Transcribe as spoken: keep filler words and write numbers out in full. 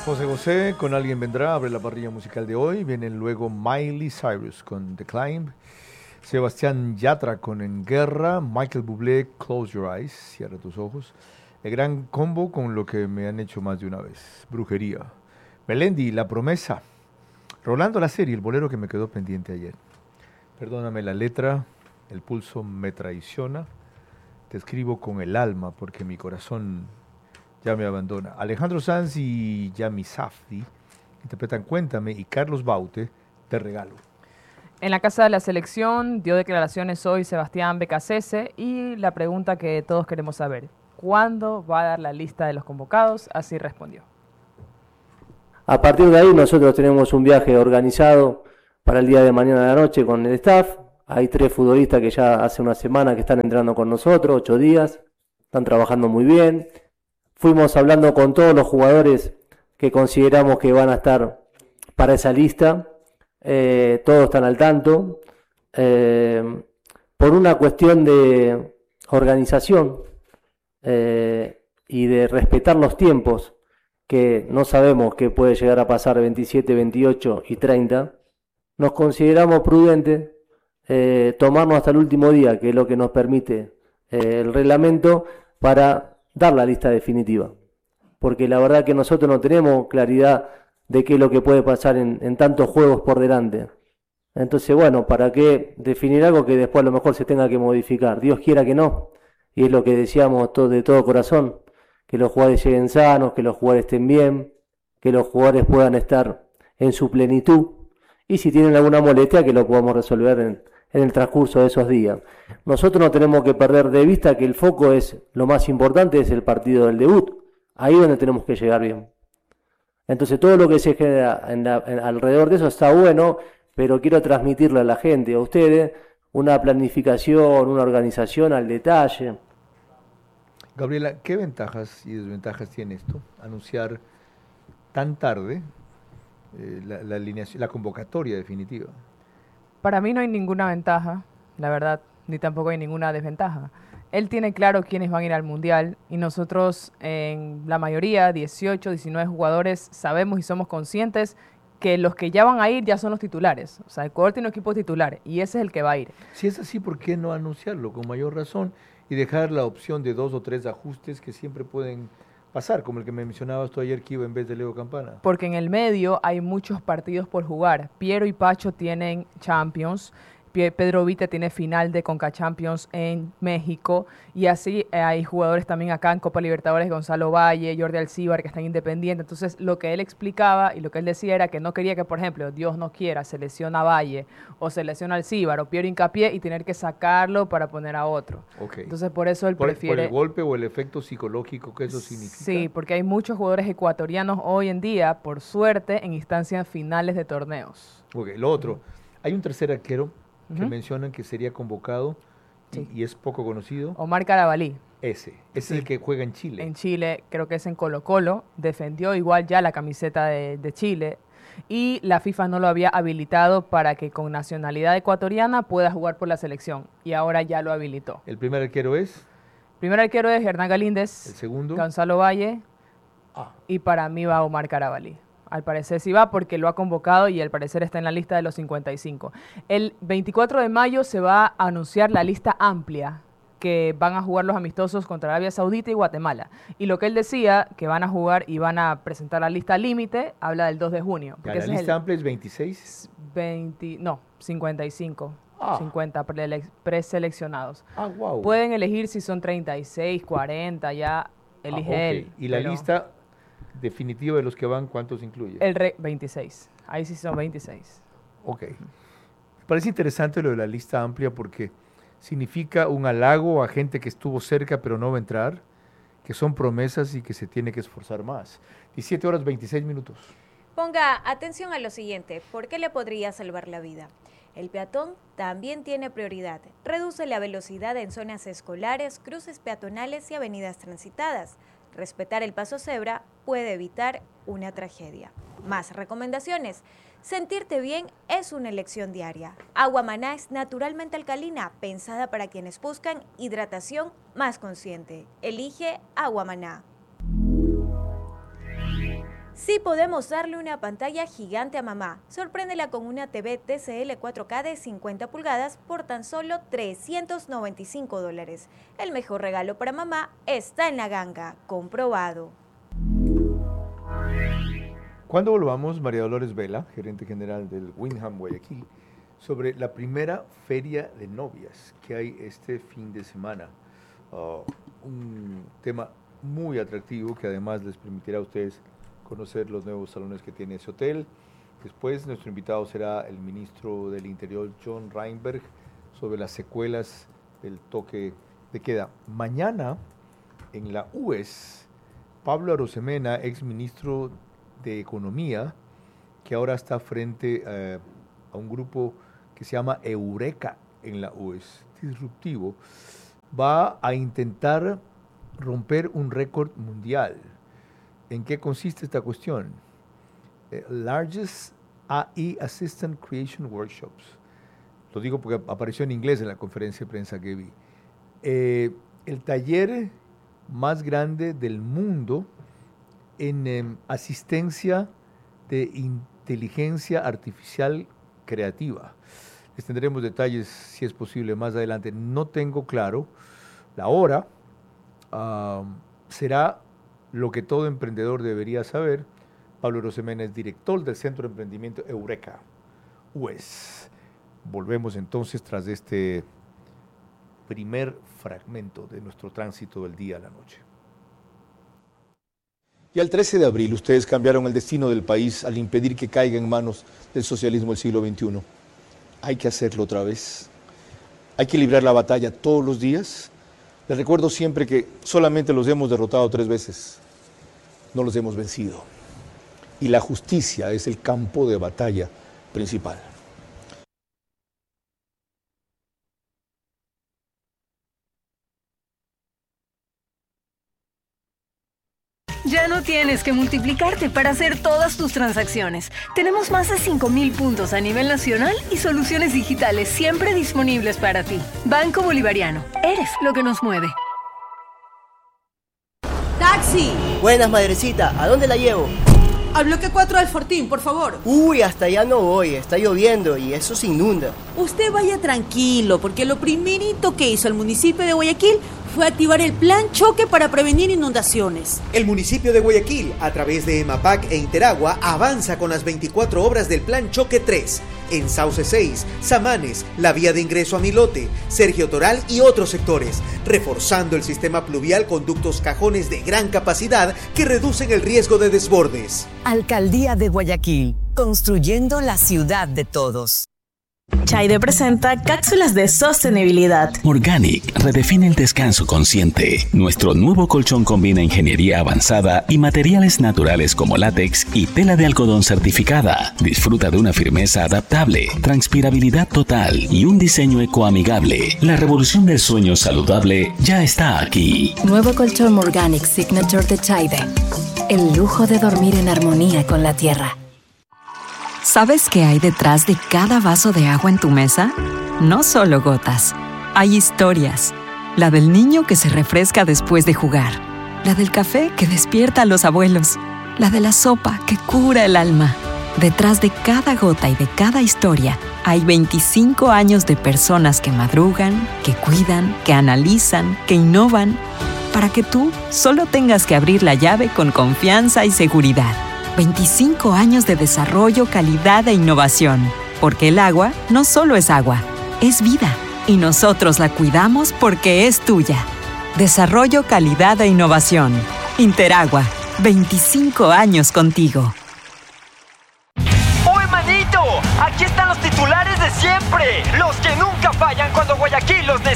José José con Alguien Vendrá abre la parrilla musical de hoy. Vienen luego Miley Cyrus con The Climb, Sebastián Yatra con En Guerra, Michael Bublé, Close Your Eyes, Cierra tus ojos. El gran combo con lo que me han hecho más de una vez, Brujería. Melendi, La Promesa. Rolando la serie, el bolero que me quedó pendiente ayer. Perdóname la letra, el pulso me traiciona. Te escribo con el alma porque mi corazón ya me abandona. Alejandro Sanz y Yami Safdie interpretan Cuéntame y Carlos Baute, Te Regalo. En la Casa de la Selección dio declaraciones hoy Sebastián Becasese y la pregunta que todos queremos saber, ¿cuándo va a dar la lista de los convocados? Así respondió. A partir de ahí nosotros tenemos un viaje organizado para el día de mañana de la noche con el staff. Hay tres futbolistas que ya hace una semana que están entrando con nosotros, ocho días, están trabajando muy bien. Fuimos hablando con todos los jugadores que consideramos que van a estar para esa lista. Eh, todos están al tanto. Eh, por una cuestión de organización eh, y de respetar los tiempos, que no sabemos qué puede llegar a pasar veintisiete, veintiocho y treinta, nos consideramos prudentes eh, tomarnos hasta el último día, que es lo que nos permite eh, el reglamento, para dar la lista definitiva, porque la verdad que nosotros no tenemos claridad de qué es lo que puede pasar en, en tantos juegos por delante. Entonces, bueno, ¿para qué definir algo que después a lo mejor se tenga que modificar? Dios quiera que no, y es lo que deseamos todo, de todo corazón, que los jugadores lleguen sanos, que los jugadores estén bien, que los jugadores puedan estar en su plenitud, y si tienen alguna molestia que lo podamos resolver en, en el transcurso de esos días. Nosotros no tenemos que perder de vista que el foco es, lo más importante es el partido del debut, ahí es donde tenemos que llegar bien. Entonces todo lo que se genera en la, en, alrededor de eso está bueno, pero quiero transmitirle a la gente, a ustedes, una planificación, una organización al detalle. Gabriela, ¿qué ventajas y desventajas tiene esto? Anunciar tan tarde eh, la, la, alineación, la convocatoria definitiva. Para mí no hay ninguna ventaja, la verdad, ni tampoco hay ninguna desventaja. Él tiene claro quiénes van a ir al Mundial y nosotros, en la mayoría, dieciocho, diecinueve jugadores, sabemos y somos conscientes que los que ya van a ir ya son los titulares. O sea, Ecuador tiene un equipo titular y ese es el que va a ir. Si es así, ¿por qué no anunciarlo con mayor razón y dejar la opción de dos o tres ajustes que siempre pueden pasar, como el que me mencionabas tú ayer que iba en vez de Leo Campana? Porque en el medio hay muchos partidos por jugar. Piero y Pacho tienen Champions, Pedro Vite tiene final de Conca Champions en México, y así eh, hay jugadores también acá en Copa Libertadores, Gonzalo Valle, Jordi Alcíbar, que están independientes. Entonces, lo que él explicaba y lo que él decía era que no quería que, por ejemplo, Dios no quiera, se lesiona a Valle o se lesiona Alcíbar o Piero Hincapié y tener que sacarlo para poner a otro. Okay. Entonces, por eso él por, prefiere... ¿Por el golpe o el efecto psicológico que eso significa? Sí, porque hay muchos jugadores ecuatorianos hoy en día, por suerte, en instancias finales de torneos. Ok, lo otro, hay un tercer arquero que Uh-huh. mencionan que sería convocado sí. y, y es poco conocido. Omar Carabalí. Ese, ese sí. es el que juega en Chile. En Chile, creo que es en Colo Colo, defendió igual ya la camiseta de, de Chile y la FIFA no lo había habilitado para que con nacionalidad ecuatoriana pueda jugar por la selección y ahora ya lo habilitó. ¿El primer arquero es? El primer arquero es Hernán Galíndez. ¿El segundo? Gonzalo Valle. Ah. Y para mí va Omar Carabalí. Al parecer sí va porque lo ha convocado y al parecer está en la lista de los cincuenta y cinco. El veinticuatro de mayo se va a anunciar la lista amplia que van a jugar los amistosos contra Arabia Saudita y Guatemala. Y lo que él decía, que van a jugar y van a presentar la lista límite, habla del dos de junio. ¿La lista es amplia es veintiséis? veinte, no, cincuenta y cinco. Ah. cincuenta preseleccionados. Ah, wow. Pueden elegir si son treinta y seis, cuarenta, ya elige ah, okay. él. ¿Y la lista definitiva de los que van, cuántos incluye? El re veintiséis. Ahí sí son veintiséis. Ok. Me parece interesante lo de la lista amplia porque significa un halago a gente que estuvo cerca pero no va a entrar, que son promesas y que se tiene que esforzar más. diecisiete horas veintiséis minutos. Ponga atención a lo siguiente, ¿por qué le podría salvar la vida? El peatón también tiene prioridad. Reduce la velocidad en zonas escolares, cruces peatonales y avenidas transitadas. Respetar el paso cebra puede evitar una tragedia. Más recomendaciones. Sentirte bien es una elección diaria. Agua Maná es naturalmente alcalina, pensada para quienes buscan hidratación más consciente. Elige Agua Maná. Sí podemos darle una pantalla gigante a mamá. Sorpréndela con una T V T C L cuatro K de cincuenta pulgadas por tan solo trescientos noventa y cinco dólares. El mejor regalo para mamá está en la ganga, comprobado. Cuando volvamos, María Dolores Vela, gerente general del Wyndham Guayaquil, sobre la primera feria de novias que hay este fin de semana. Uh, un tema muy atractivo que además les permitirá a ustedes conocer los nuevos salones que tiene ese hotel. Después, nuestro invitado será el ministro del Interior, John Reinberg, sobre las secuelas del toque de queda. Mañana, en la U E S, Pablo Arosemena, ex ministro de Economía, que ahora está frente eh, a un grupo que se llama Eureka en la U E S, disruptivo, va a intentar romper un récord mundial. ¿En qué consiste esta cuestión? Eh, Largest A I Assistant Creation Workshops. Lo digo porque apareció en inglés en la conferencia de prensa que vi. Eh, el taller más grande del mundo en eh, asistencia de inteligencia artificial creativa. Les tendremos detalles, si es posible, más adelante. No tengo claro la hora. Uh, será lo que todo emprendedor debería saber. Pablo Arosemena es director del Centro de Emprendimiento Eureka, U E S. Volvemos entonces tras este primer fragmento de nuestro tránsito del día a la noche. Y al trece de abril ustedes cambiaron el destino del país al impedir que caiga en manos del socialismo del siglo veintiuno. Hay que hacerlo otra vez. Hay que librar la batalla todos los días. Les recuerdo siempre que solamente los hemos derrotado tres veces. No los hemos vencido. Y la justicia es el campo de batalla principal. Ya no tienes que multiplicarte para hacer todas tus transacciones. Tenemos más de cinco mil puntos a nivel nacional y soluciones digitales siempre disponibles para ti. Banco Bolivariano. Eres lo que nos mueve. ¡Taxi! Buenas, madrecita. ¿A dónde la llevo? Al bloque cuatro del Fortín, por favor. Uy, hasta allá no voy. Está lloviendo y eso se inunda. Usted vaya tranquilo, porque lo primerito que hizo el municipio de Guayaquil fue activar el plan choque para prevenir inundaciones. El municipio de Guayaquil, a través de EMAPAC e Interagua, avanza con las veinticuatro obras del plan choque tres. En Sauce seis, Samanes, la vía de ingreso a Milote, Sergio Toral y otros sectores, reforzando el sistema pluvial con ductos cajones de gran capacidad que reducen el riesgo de desbordes. Alcaldía de Guayaquil, construyendo la ciudad de todos. Chaide presenta cápsulas de sostenibilidad. Organic redefine el descanso consciente. Nuestro nuevo colchón combina ingeniería avanzada y materiales naturales como látex y tela de algodón certificada. Disfruta de una firmeza adaptable, transpirabilidad total y un diseño ecoamigable. La revolución del sueño saludable ya está aquí. Nuevo colchón Organic Signature de Chaide. El lujo de dormir en armonía con la tierra. ¿Sabes qué hay detrás de cada vaso de agua en tu mesa? No solo gotas. Hay historias. La del niño que se refresca después de jugar. La del café que despierta a los abuelos. La de la sopa que cura el alma. Detrás de cada gota y de cada historia hay veinticinco años de personas que madrugan, que cuidan, que analizan, que innovan, para que tú solo tengas que abrir la llave con confianza y seguridad. veinticinco años de desarrollo, calidad e innovación. Porque el agua no solo es agua, es vida. Y nosotros la cuidamos porque es tuya. Desarrollo, calidad e innovación. Interagua. veinticinco años contigo. ¡Oye, manito! Aquí están los titulares de siempre. Los que nunca fallan cuando Guayaquil los necesita.